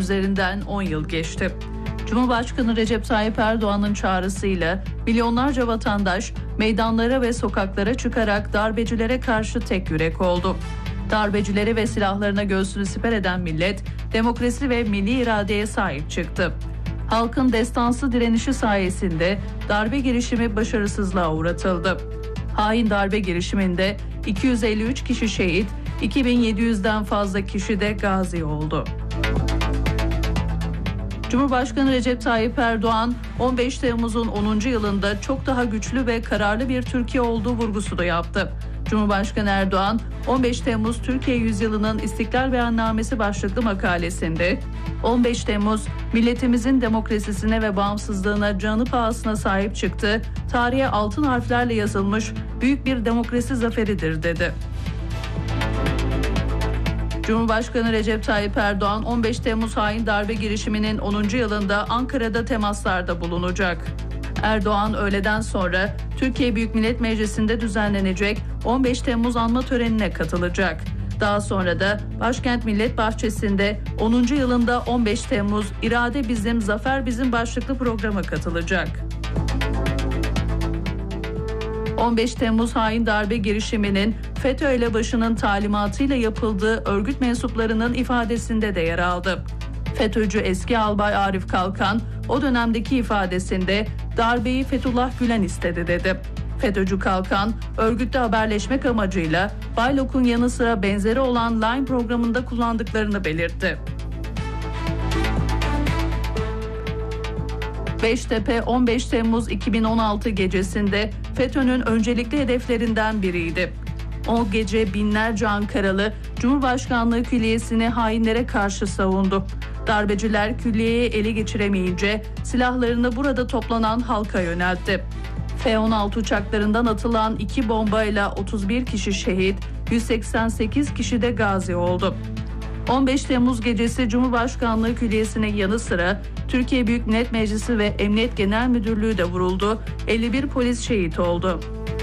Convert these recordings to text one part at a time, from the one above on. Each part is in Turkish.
üzerinden 10 yıl geçti. Cumhurbaşkanı Recep Tayyip Erdoğan'ın çağrısıyla milyonlarca vatandaş meydanlara ve sokaklara çıkarak darbecilere karşı tek yürek oldu. Darbecileri ve silahlarına göğsünü siper eden millet, demokrasi ve milli iradeye sahip çıktı. Halkın destansı direnişi sayesinde darbe girişimi başarısızlığa uğratıldı. Hain darbe girişiminde 253 kişi şehit, 2700'den fazla kişi de gazi oldu. Cumhurbaşkanı Recep Tayyip Erdoğan, 15 Temmuz'un 10. yılında çok daha güçlü ve kararlı bir Türkiye olduğu vurgusu da yaptı. Cumhurbaşkanı Erdoğan, 15 Temmuz Türkiye Yüzyılı'nın İstiklal Beyannamesi başlıklı makalesinde, 15 Temmuz, milletimizin demokrasisine ve bağımsızlığına canı pahasına sahip çıktı, tarihe altın harflerle yazılmış büyük bir demokrasi zaferidir dedi. Cumhurbaşkanı Recep Tayyip Erdoğan 15 Temmuz hain darbe girişiminin 10. yılında Ankara'da temaslarda bulunacak. Erdoğan öğleden sonra Türkiye Büyük Millet Meclisi'nde düzenlenecek 15 Temmuz anma törenine katılacak. Daha sonra da Başkent Millet Bahçesi'nde 10. yılında 15 Temmuz İrade Bizim, Zafer Bizim başlıklı programa katılacak. 15 Temmuz hain darbe girişiminin FETÖ elebaşının talimatıyla yapıldığı örgüt mensuplarının ifadesinde de yer aldı. FETÖ'cü eski albay Arif Kalkan o dönemdeki ifadesinde darbeyi Fethullah Gülen istedi dedi. FETÖ'cü Kalkan, örgütle haberleşmek amacıyla Baylok'un yanı sıra benzeri olan Line programında kullandıklarını belirtti. Beştepe 15 Temmuz 2016 gecesinde FETÖ'nün öncelikli hedeflerinden biriydi. O gece binlerce Ankaralı Cumhurbaşkanlığı Külliyesi'ni hainlere karşı savundu. Darbeciler külliyeyi ele geçiremeyince silahlarını burada toplanan halka yöneltti. F-16 uçaklarından atılan 2 bombayla 31 kişi şehit, 188 kişi de gazi oldu. 15 Temmuz gecesi Cumhurbaşkanlığı Külliyesi'nin yanı sıra Türkiye Büyük Millet Meclisi ve Emniyet Genel Müdürlüğü de vuruldu. 51 polis şehit oldu.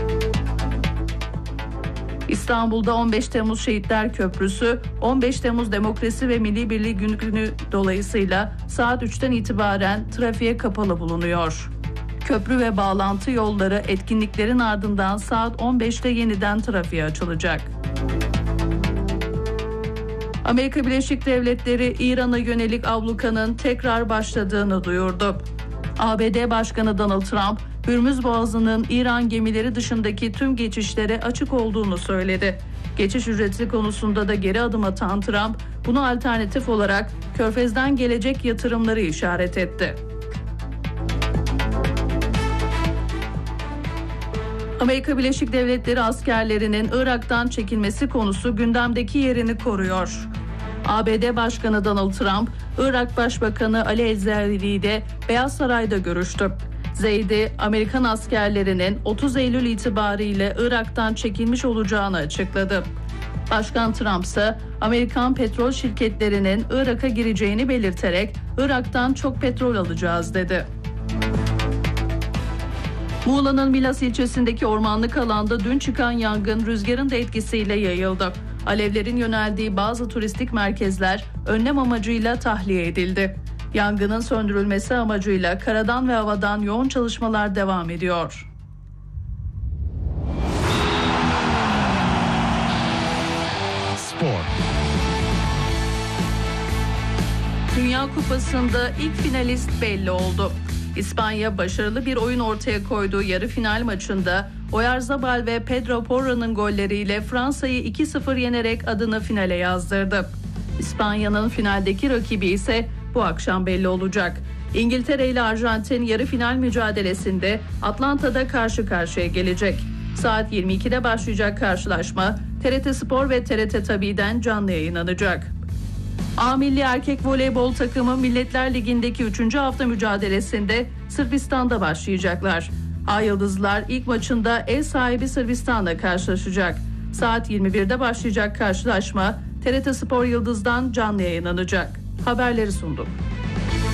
İstanbul'da 15 Temmuz Şehitler Köprüsü, 15 Temmuz Demokrasi ve Milli Birliği günü dolayısıyla saat 3'ten itibaren trafiğe kapalı bulunuyor. Köprü ve bağlantı yolları etkinliklerin ardından saat 15'te yeniden trafiğe açılacak. Amerika Birleşik Devletleri İran'a yönelik ablukanın tekrar başladığını duyurdu. ABD Başkanı Donald Trump, Hürmüz Boğazı'nın İran gemileri dışındaki tüm geçişlere açık olduğunu söyledi. Geçiş ücreti konusunda da geri adım atan Trump, bunu alternatif olarak Körfez'den gelecek yatırımları işaret etti. Amerika Birleşik Devletleri askerlerinin Irak'tan çekilmesi konusu gündemdeki yerini koruyor. ABD Başkanı Donald Trump, Irak Başbakanı Ali El-Zerri ile Beyaz Saray'da görüştü. Zeydi, Amerikan askerlerinin 30 Eylül itibariyle Irak'tan çekilmiş olacağını açıkladı. Başkan Trump ise Amerikan petrol şirketlerinin Irak'a gireceğini belirterek Irak'tan çok petrol alacağız dedi. Muğla'nın Milas ilçesindeki ormanlık alanda dün çıkan yangın rüzgarın da etkisiyle yayıldı. Alevlerin yöneldiği bazı turistik merkezler önlem amacıyla tahliye edildi. Yangının söndürülmesi amacıyla karadan ve havadan yoğun çalışmalar devam ediyor. Spor. Dünya Kupası'nda ilk finalist belli oldu. İspanya başarılı bir oyun ortaya koyduğu yarı final maçında Oyarzabal ve Pedro Porro'nun golleriyle Fransa'yı 2-0 yenerek adını finale yazdırdı. İspanya'nın finaldeki rakibi ise bu akşam belli olacak. İngiltere ile Arjantin yarı final mücadelesinde Atlanta'da karşı karşıya gelecek. Saat 22'de başlayacak karşılaşma TRT Spor ve TRT Tabi'den canlı yayınlanacak. A Milli Erkek Voleybol takımı Milletler Ligi'ndeki 3. hafta mücadelesinde Sırbistan'da başlayacaklar. Ay Yıldızlar ilk maçında ev sahibi Sırbistan'la karşılaşacak. Saat 21'de başlayacak karşılaşma TRT Spor Yıldız'dan canlı yayınlanacak. Haberleri sundum.